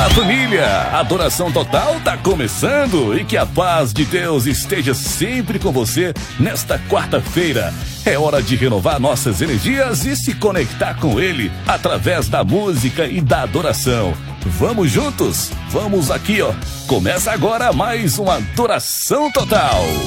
Fala família, a Adoração Total tá começando e que a paz de Deus esteja sempre com você nesta quarta-feira. É hora de renovar nossas energias e se conectar com Ele através da música e da adoração. Vamos juntos? Vamos aqui, ó. Começa agora mais uma Adoração Total.